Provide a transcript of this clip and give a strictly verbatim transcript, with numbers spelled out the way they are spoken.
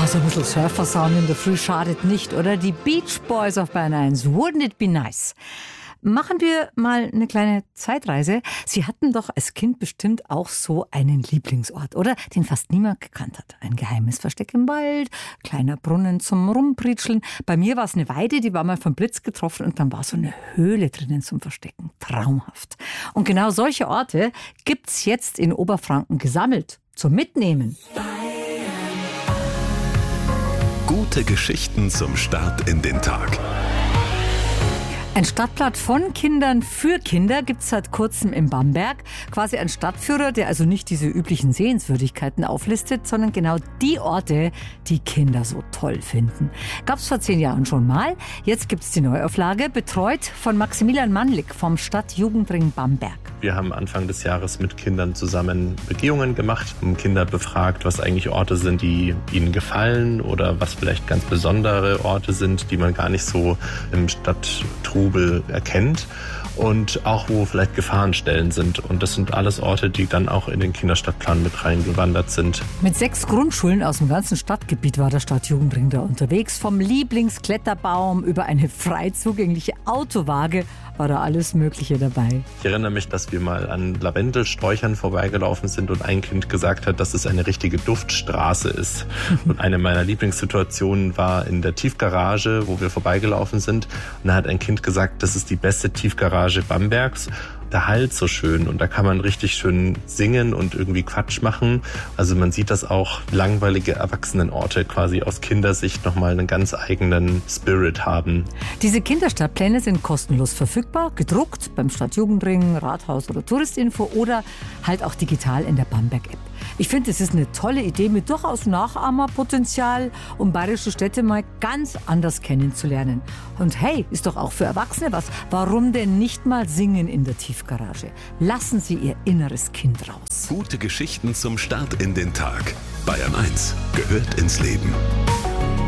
so ein bisschen Surfer-Sound in der Früh schadet nicht, oder? Die Beach Boys auf Bayern eins. Wouldn't it be nice? Machen wir mal eine kleine Zeitreise. Sie hatten doch als Kind bestimmt auch so einen Lieblingsort, oder? Den fast niemand gekannt hat. Ein geheimes Versteck im Wald, kleiner Brunnen zum Rumpritscheln. Bei mir war es eine Weide, die war mal vom Blitz getroffen und dann war so eine Höhle drinnen zum Verstecken. Traumhaft. Und genau solche Orte gibt's jetzt in Oberfranken gesammelt. Zum Mitnehmen. Gute Geschichten zum Start in den Tag. Ein Stadtblatt von Kindern für Kinder gibt es seit kurzem in Bamberg. Quasi ein Stadtführer, der also nicht diese üblichen Sehenswürdigkeiten auflistet, sondern genau die Orte, die Kinder so toll finden. Gab es vor zehn Jahren schon mal. Jetzt gibt es die Neuauflage, betreut von Maximilian Mannlich vom Stadtjugendring Bamberg. Wir haben Anfang des Jahres mit Kindern zusammen Begehungen gemacht, haben Kinder befragt, was eigentlich Orte sind, die ihnen gefallen oder was vielleicht ganz besondere Orte sind, die man gar nicht so im Stadttrubel erkennt und auch wo vielleicht Gefahrenstellen sind. Und das sind alles Orte, die dann auch in den Kinderstadtplan mit reingewandert sind. Mit sechs Grundschulen aus dem ganzen Stadtgebiet war der Stadtjugendring da unterwegs. Vom Lieblingskletterbaum über eine frei zugängliche Autowaage war da alles Mögliche dabei. Ich erinnere mich, dass wir mal an Lavendelsträuchern vorbeigelaufen sind und ein Kind gesagt hat, dass es eine richtige Duftstraße ist. Und eine meiner Lieblingssituationen war in der Tiefgarage, wo wir vorbeigelaufen sind. Und da hat ein Kind gesagt, das ist die beste Tiefgarage Bambergs. Der Halt so schön und da kann man richtig schön singen und irgendwie Quatsch machen. Also man sieht, dass auch langweilige Erwachsenenorte quasi aus Kindersicht nochmal einen ganz eigenen Spirit haben. Diese Kinderstadtpläne sind kostenlos verfügbar, gedruckt beim Stadtjugendring, Rathaus oder Touristinfo oder halt auch digital in der Bamberg-App. Ich finde, es ist eine tolle Idee mit durchaus Nachahmerpotenzial, um bayerische Städte mal ganz anders kennenzulernen. Und hey, ist doch auch für Erwachsene was. Warum denn nicht mal singen in der Tiefgarage? Lassen Sie Ihr inneres Kind raus. Gute Geschichten zum Start in den Tag. Bayern eins gehört ins Leben.